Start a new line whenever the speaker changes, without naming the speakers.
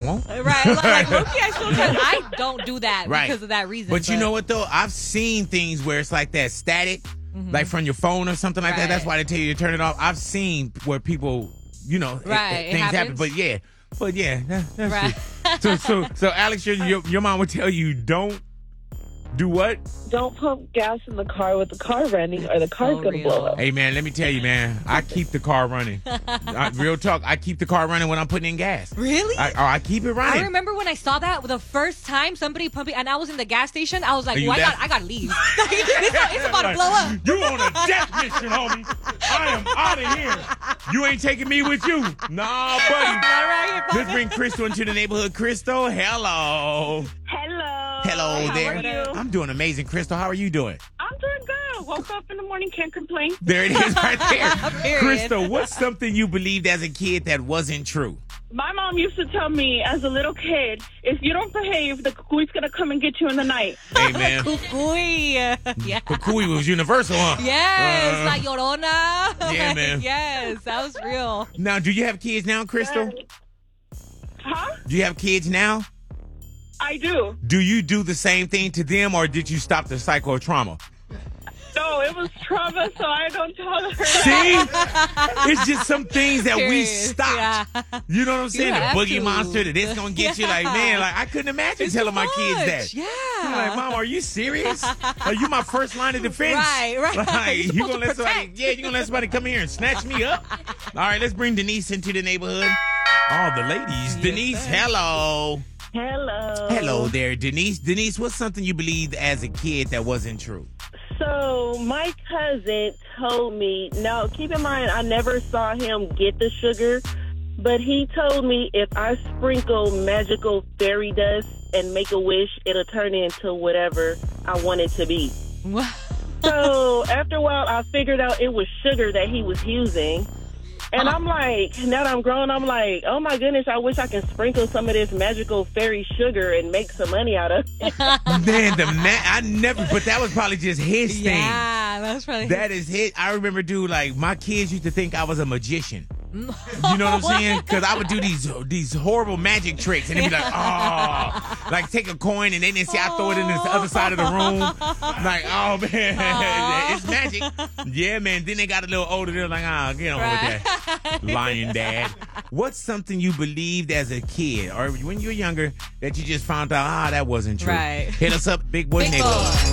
won't.
Right. Like low-key, I still try. I don't do that because of that reason.
But you know what, though? I've seen things where it's like that static, like from your phone or something like that. That's why they tell you to turn it off. I've seen where people, things happen. But yeah, that's
right.
So Alex, your mom would tell you don't do what?
Don't pump gas in the car with the car running or the car's going to blow up.
Hey, man, let me tell you, man, I keep the car running. Real talk, I keep the car running when I'm putting in gas.
Really?
I keep it running.
I remember when I saw that the first time, somebody pumping, and I was in the gas station, I was like, I got to leave. It's about to blow up.
You on a death mission, homie. I am out of here. You ain't taking me with you. Nah, buddy.
All right,
let's bring Crystal into the neighborhood. Crystal, hello. Hello there.
How are you?
I'm doing amazing, Crystal. How are you doing?
I'm doing good. Woke up in the morning, can't complain.
There it is right there.
Period.
Crystal, what's something you believed as a kid that wasn't true?
My mom used to tell me as a little kid, if you don't behave, the cuckoo's going to come and get you in the night.
Hey, man.
Cucuy. Yeah.
Cucuy was universal, huh?
Yes. La Llorona.
Yeah, man.
Yes, that was real.
Now, do you have kids now, Crystal?
Huh?
Do you have kids now?
I do.
Do you do the same thing to them, or did you stop the cycle of trauma?
No, it was trauma, so I don't tell her.
See? It's just some things that we stopped.
Yeah.
You know what I'm saying? The boogie
to.
monster, that it's going to get you. Like, man, I couldn't imagine telling my kids that.
Yeah.
I'm like, Mom, are you serious? Are you my first line of defense?
Right.
Like, you gonna let somebody? Yeah, you gonna let somebody come here and snatch me up? All right, let's bring Denise into the neighborhood. All the ladies. Yes, Denise, hello. Hello there, Denise. Denise, what's something you believed as a kid that wasn't true?
So my cousin told me, now keep in mind, I never saw him get the sugar, but he told me if I sprinkle magical fairy dust and make a wish, it'll turn into whatever I want it to be. So after a while, I figured out it was sugar that he was using. And I'm like, now that I'm grown, I'm like, oh my goodness, I wish I could sprinkle some of this magical fairy sugar and make some money out of it.
Man, I never, but that was probably just his thing.
Yeah, that was probably
That is his. I remember, dude, like, my kids used to think I was a magician. You know what I'm saying? Because I would do these horrible magic tricks, and they'd be like, oh, like take a coin, and then they say I throw it in the other side of the room. Like, oh man, it's magic. Yeah, man. Then they got a little older. They're like, get on with that, lying dad. What's something you believed as a kid, or when you were younger, that you just found out, that wasn't true?
Right.
Hit us up, Big Boy Neighborhood.